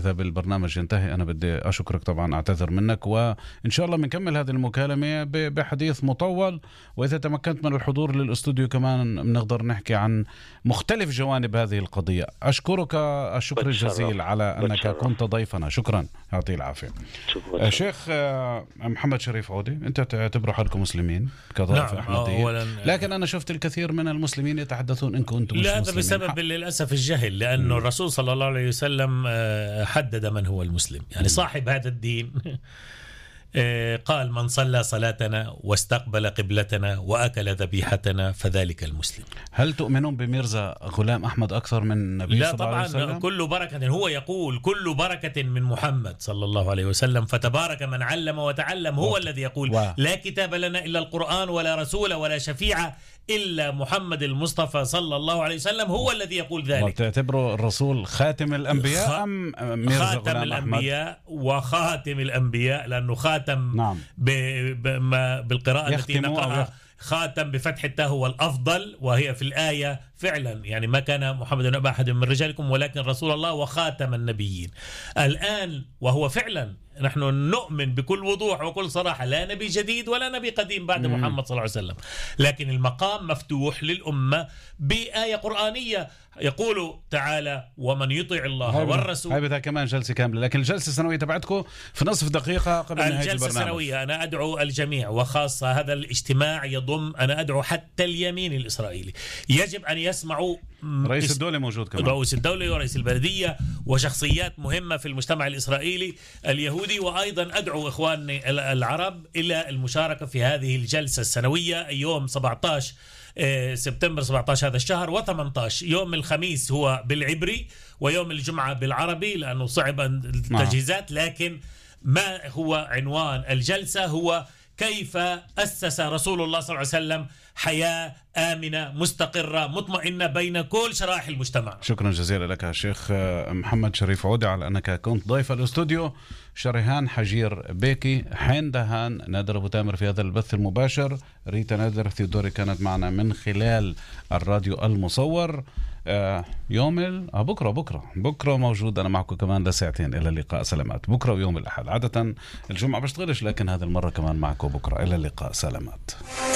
إذا بالبرنامج ينتهي أنا بدي أشكرك طبعا، أعتذر منك، وإن شاء الله بنكمل هذه المكالمة بحديث مطول، وإذا تمكنت من الحضور للأستوديو كمان بنقدر نحكي عن مختلف جوانب هذه القضية. أشكرك الشكر الجزيل على أنك كنت ضيفنا، شكرا، يعطي العافية. شيخ محمد شريف عودي، أنت تعتبروا حالكم مسلمين كطائفة أحمدية، لكن أنا شفت الكثير من المسلمين يتحدثون إنكم أنتم مش مسلمين. لا، هذا بسبب للأسف الجهل، لأنه الرسول صلى الله عليه وسلم حدد من هو المسلم، يعني صاحب هذا الدين قال: من صلى صلاتنا واستقبل قبلتنا وأكل ذبيحتنا فذلك المسلم. هل تؤمنون بميرزا غلام أحمد أكثر من النبي صلى الله عليه وسلم؟ لا طبعا، كل بركة، هو يقول كل بركة من محمد صلى الله عليه وسلم، فتبارك من علم وتعلم. هو الذي يقول: لا كتاب لنا إلا القرآن، ولا رسول ولا شفيع إلا محمد المصطفى صلى الله عليه وسلم. هو الذي يقول ذلك. تعتبره الرسول خاتم الأنبياء أم ميرزا خاتم غلام الأنبياء أحمد؟ وخاتم الأنبياء، لأنه خاتم نعم. بالقراءة التي نقرأها خاتم بفتح التاء هو الأفضل، وهي في الآية فعلا يعني ما كان محمد أبا أحد من رجالكم ولكن رسول الله وخاتم النبيين. الآن وهو فعلا نحن نؤمن بكل وضوح وكل صراحة لا نبي جديد ولا نبي قديم بعد محمد صلى الله عليه وسلم، لكن المقام مفتوح للأمة بآية قرآنية يقول تعالى: ومن يطع الله والرسول. هاي بدها كمان جلسة كاملة، لكن الجلسة السنوية تبعتكم في نصف دقيقة قبل نهاية البرنامج. الجلسة السنوية أنا أدعو الجميع، وخاصة هذا الاجتماع يضم، أنا أدعو حتى اليمين الإسرائيلي، يجب أن يسمعوا رئيس الدولة موجود كمان، رئيس الدولة ورئيس البلدية وشخصيات مهمة في المجتمع الإسرائيلي اليهودي. وأيضا أدعو إخواني العرب إلى المشاركة في هذه الجلسة السنوية يوم 17 سبتمبر 17 هذا الشهر، و18 يوم الخميس هو بالعبري ويوم الجمعة بالعربي لأنه صعب التجهيزات. لكن ما هو عنوان الجلسة هو كيف أسس رسول الله صلى الله عليه وسلم حياة آمنة مستقرة مطمئنة بين كل شرائح المجتمع. شكرا جزيلا لك الشيخ محمد شريف عودي على أنك كنت ضيف الاستوديو. شريهان حجير بيكي، حين دهان، نادر أبو تامر في هذا البث المباشر، ريتا نادر ثيودوري كانت معنا من خلال الراديو المصور. يوم بكرة موجود أنا معكم كمان لساعتين. إلى اللقاء، سلامات. بكرة ويوم الأحد، عادة الجمعة بشتغلش لكن هذه المرة كمان معكم بكرة. إلى اللقاء، سلامات.